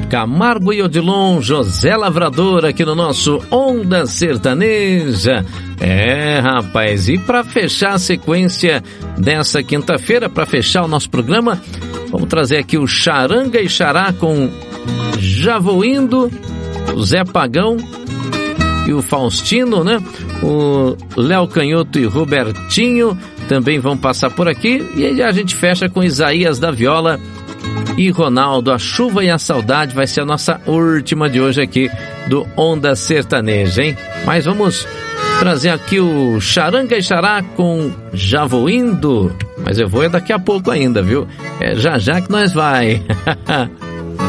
Camargo e Odilon, José Lavrador aqui no nosso Onda Sertaneja. Rapaz, e para fechar a sequência dessa quinta-feira, para fechar o nosso programa, vamos trazer aqui o Charanga e Xará com Já Vou Indo, o Zé Pagão e o Faustino, né? O Léo Canhoto e Robertinho também vão passar por aqui. E aí a gente fecha com Isaías da Viola e Ronaldo, A Chuva e a Saudade. Vai ser a nossa última de hoje aqui do Onda Sertaneja, hein? Mas vamos trazer aqui o Charanga e Xará com Já Vou Indo. Mas eu vou daqui a pouco ainda, viu? Já já que nós vai.